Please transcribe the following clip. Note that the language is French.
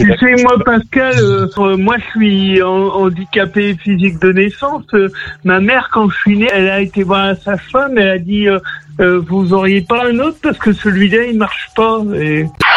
Tu sais, moi, Pascal, moi, je suis handicapé physique de naissance. Ma mère, quand je suis né, elle a été voir la sage-femme. Elle a dit, vous auriez pas un autre parce que celui-là, il marche pas. Et...